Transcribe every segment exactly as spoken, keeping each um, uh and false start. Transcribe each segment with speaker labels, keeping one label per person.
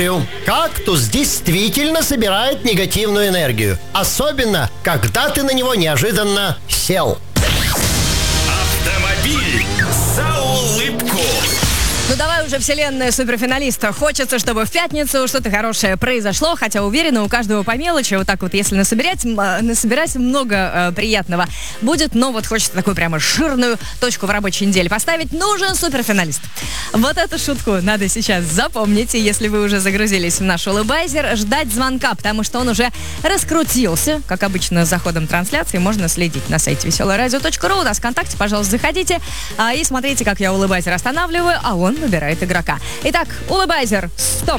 Speaker 1: спорю. Кактус действительно собирает негативную энергию. Особенно, когда ты на него неожиданно сел.
Speaker 2: Автомобиль за улыбку.
Speaker 3: Ну давай уже, вселенная суперфиналиста. Хочется, чтобы в пятницу что-то хорошее произошло, хотя уверена, у каждого по мелочи, вот так вот, если насобирать, насобирать много э, приятного будет, но вот хочется такую прямо жирную точку в рабочей неделе поставить. Нужен суперфиналист. Вот эту шутку надо сейчас запомнить, и если вы уже загрузились в наш улыбайзер, ждать звонка, потому что он уже раскрутился. Как обычно, за ходом трансляции можно следить на сайте веселое радио точка ру. У нас ВКонтакте, пожалуйста, заходите а, и смотрите, как я улыбайзер останавливаю, а он выбирает игрока. Итак, улыбайзер, стоп.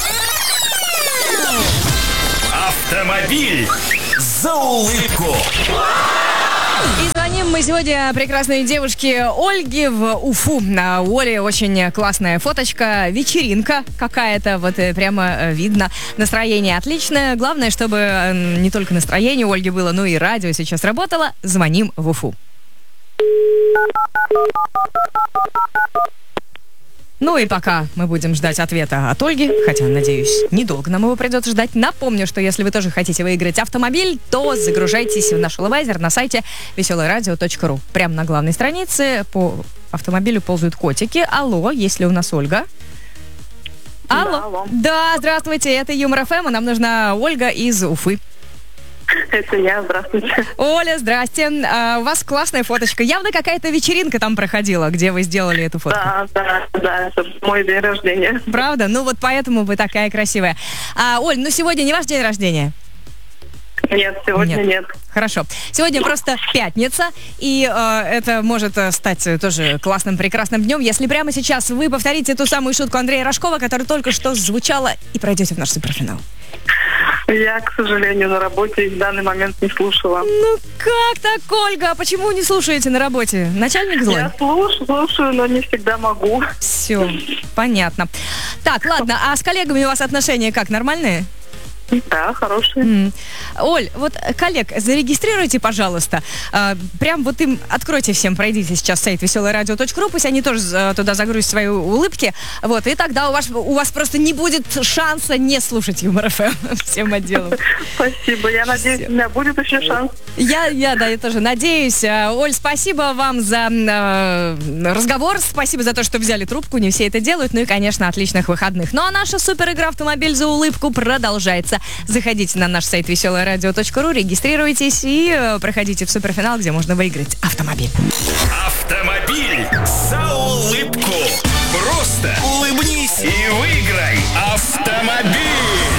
Speaker 2: Автомобиль за улыбку.
Speaker 3: И звоним мы сегодня прекрасной девушке Ольге в Уфу. На Оле очень классная фоточка, вечеринка какая-то, вот прямо видно. Настроение отличное. Главное, чтобы не только настроение у Ольги было, но и радио сейчас работало. Звоним в Уфу. Ну и пока мы будем ждать ответа от Ольги, хотя, надеюсь, недолго нам его придется ждать. Напомню, что если вы тоже хотите выиграть автомобиль, то загружайтесь в наш улыбайзер на сайте веселое радио точка ру. Прямо на главной странице по автомобилю ползают котики. Алло, есть ли у нас Ольга? Алло.
Speaker 4: Да, алло.
Speaker 3: Да, здравствуйте, это Юмор ФМ, и нам нужна Ольга из Уфы.
Speaker 4: Это я, здравствуйте.
Speaker 3: Оля, здрасте. А, у вас классная фоточка. Явно какая-то вечеринка там проходила, где вы сделали эту фотку.
Speaker 4: Да, да, да, это мой день рождения.
Speaker 3: Правда? Ну вот поэтому вы такая красивая. А, Оль, ну сегодня не ваш день рождения?
Speaker 4: Нет, сегодня нет. нет.
Speaker 3: Хорошо. Сегодня просто пятница, и э, это может стать тоже классным, прекрасным днем, если прямо сейчас вы повторите ту самую шутку Андрея Рожкова, которая только что звучала, и пройдете в наш суперфинал.
Speaker 4: Я, к сожалению, на работе и в данный момент не слушала.
Speaker 3: Ну как так, Ольга? А почему не слушаете на работе? Начальник злой?
Speaker 4: Я слушаю, слушаю, но не всегда могу.
Speaker 3: Все, понятно. Так, ладно, а с коллегами у вас отношения как, нормальные?
Speaker 4: Да, хорошие.
Speaker 3: Mm. Оль, вот коллег, зарегистрируйте, пожалуйста. А, прям вот им откройте всем, пройдите сейчас сайт веселое радио точка ру, пусть они тоже а, туда загрузят свои улыбки. Вот, и тогда у вас, у вас просто не будет шанса не слушать Юмор ФМ всем отделом.
Speaker 4: Спасибо. Я надеюсь, у меня будет еще шанс.
Speaker 3: Я, я, да, я тоже надеюсь. Оль, спасибо вам за э, разговор. Спасибо за то, что взяли трубку. Не все это делают. Ну и, конечно, отличных выходных. Ну а наша супер игра «Автомобиль за улыбку» продолжается. Заходите на наш сайт веселое радио точка ру, регистрируйтесь и э, проходите в суперфинал, где можно выиграть автомобиль.
Speaker 2: Автомобиль за улыбку. Просто улыбнись и выиграй автомобиль.